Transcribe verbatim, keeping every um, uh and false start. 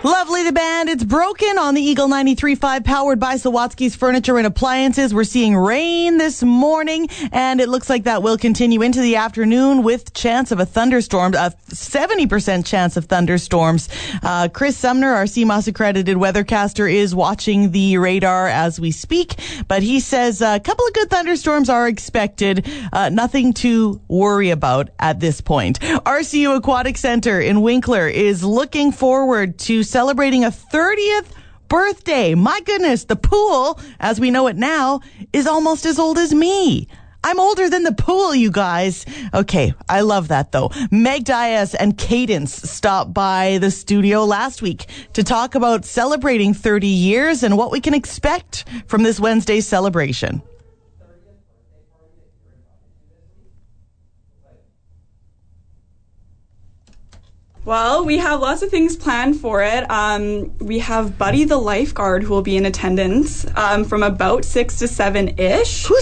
Lovely the band. It's Broken on the Eagle ninety-three point five, powered by Sawatsky's Furniture and Appliances. We're seeing rain this morning, and it looks like that will continue into the afternoon with chance of a thunderstorm, a seventy percent chance of thunderstorms. Uh, Chris Sumner, our C M O S accredited weathercaster, is watching the radar as we speak, but he says a couple of good thunderstorms are expected. Uh, nothing to worry about at this point. R C U Aquatic Center in Winkler is looking forward to celebrating a thirtieth birthday. My goodness, the pool, as we know it now, is almost as old as me. I'm older than the pool, you guys. Okay, I love that, though. Meg Diaz and Cadence stopped by the studio last week to talk about celebrating thirty years and what we can expect from this Wednesday's celebration. Well, we have lots of things planned for it. Um, we have Buddy the lifeguard who will be in attendance um, from about six to seven-ish. Who's